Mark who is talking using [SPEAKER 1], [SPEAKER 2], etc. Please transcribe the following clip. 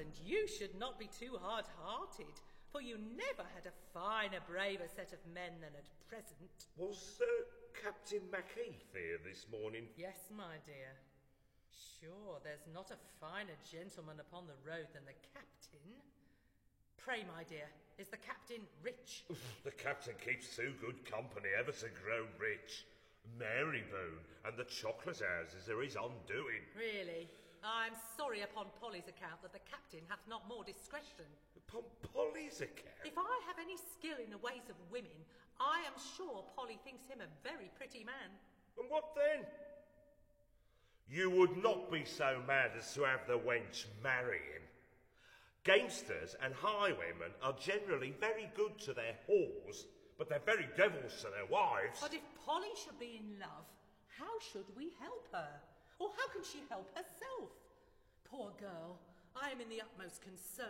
[SPEAKER 1] Husband, you should not be too hard-hearted, for you never had a finer, braver set of men than at present.
[SPEAKER 2] Was Captain Macheath here this morning?
[SPEAKER 1] Yes, my dear. Sure, there's not a finer gentleman upon the road than the captain. Pray, my dear, is the captain rich?
[SPEAKER 2] The captain keeps too good company ever to grow rich. Marybone and the chocolate houses are his undoing.
[SPEAKER 1] Really? I'm sorry upon Polly's account that the captain hath not more discretion.
[SPEAKER 2] Upon Polly's account?
[SPEAKER 1] If I have any skill in the ways of women, I am sure Polly thinks him a very pretty man.
[SPEAKER 2] And what then? You would not be so mad as to have the wench marry him. Gamesters and highwaymen are generally very good to their whores, but they're very devils to their wives.
[SPEAKER 1] But if Polly should be in love, how should we help her? Or how can she help herself? Poor girl, I am in the utmost concern.